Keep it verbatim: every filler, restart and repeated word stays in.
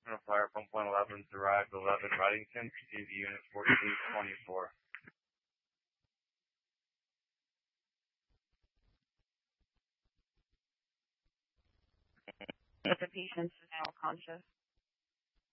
Fire pump one eleven's arrived eleven Reddington, proceed to unit fourteen twenty-four. The patient is now conscious.